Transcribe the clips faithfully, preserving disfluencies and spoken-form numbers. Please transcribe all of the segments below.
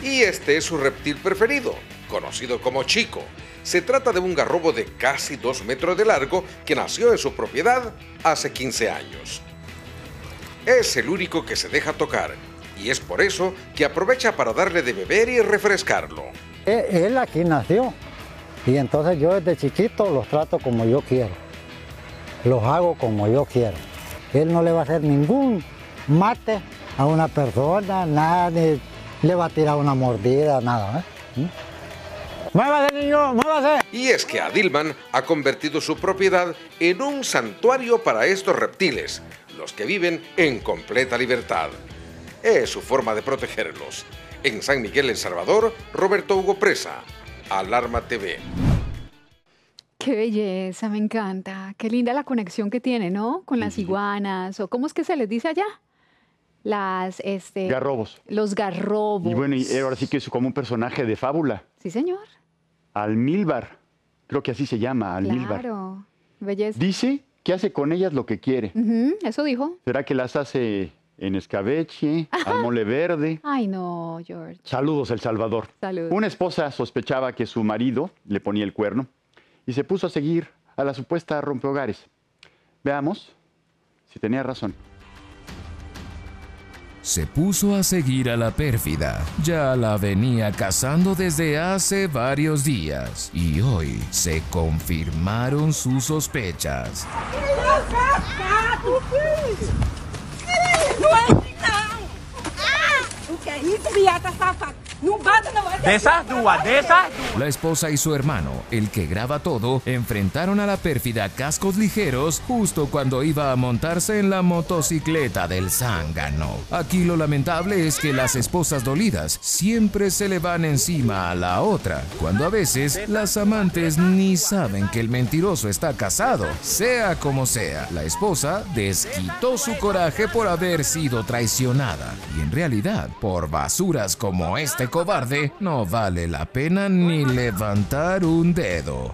Y este es su reptil preferido, conocido como Chico. Se trata de un garrobo de casi dos metros de largo que nació en su propiedad hace quince años. Es el único que se deja tocar y es por eso que aprovecha para darle de beber y refrescarlo. Él, él aquí nació y entonces yo desde chiquito los trato como yo quiero. Los hago como yo quiero. Él no le va a hacer ningún mate a una persona, nada, ni le va a tirar una mordida, nada. ¿eh? ¡Muévase, niño! ¡Muévase! Y es que Adilman ha convertido su propiedad en un santuario para estos reptiles, los que viven en completa libertad. Es su forma de protegerlos. En San Miguel, El Salvador, Roberto Hugo Presa, Alarma T V. Qué belleza, me encanta. Qué linda la conexión que tiene, ¿no? Con las iguanas, o ¿cómo es que se les dice allá? Las, este... Garrobos. Los garrobos. Y bueno, y ahora sí que es como un personaje de fábula. Sí, señor. Almíbar, creo que así se llama, Almíbar. Claro, belleza. Dice que hace con ellas lo que quiere. Uh-huh, eso dijo. ¿Será que las hace en escabeche, al mole verde? Ay, no, George. Saludos, El Salvador. Saludos. Una esposa sospechaba que su marido le ponía el cuerno y se puso a seguir a la supuesta rompehogares. Veamos si tenía razón. Se puso a seguir a la pérfida. Ya la venía cazando desde hace varios días y hoy se confirmaron sus sospechas. De esas duas, de esas duas. La esposa y su hermano, el que graba todo, enfrentaron a la pérfida cascos ligeros justo cuando iba a montarse en la motocicleta del zángano. Aquí lo lamentable es que las esposas dolidas siempre se le van encima a la otra, cuando a veces las amantes ni saben que el mentiroso está casado. Sea como sea, la esposa desquitó su coraje por haber sido traicionada. Y en realidad, por basuras como este cobarde, no vale la pena ni levantar un dedo.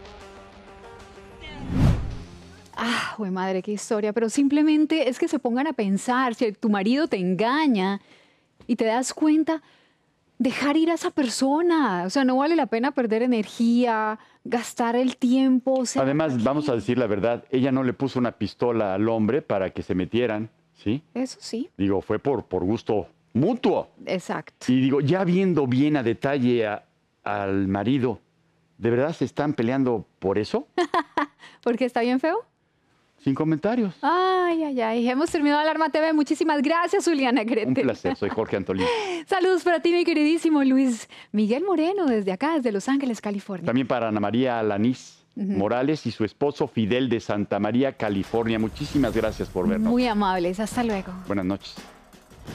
Ah, güey, madre, qué historia. Pero simplemente es que se pongan a pensar, si tu marido te engaña y te das cuenta, dejar ir a esa persona. O sea, no vale la pena perder energía, gastar el tiempo. O sea, además, vamos a decir la verdad, ella no le puso una pistola al hombre para que se metieran, ¿sí? Eso sí. Digo, fue por, por gusto mutuo. Exacto. Y digo, ya viendo bien a detalle a, al marido, ¿de verdad se están peleando por eso? ¿Porque está bien feo? Sin comentarios. Ay, ay, ay. Hemos terminado Alarma T V. Muchísimas gracias, Juliana Grete. Un placer. Soy Jorge Antolín. Saludos para ti, mi queridísimo Luis Miguel Moreno, desde acá, desde Los Ángeles, California. También para Ana María Alanís uh-huh. Morales y su esposo Fidel de Santa María, California. Muchísimas gracias por vernos. Muy amables. Hasta luego. Buenas noches.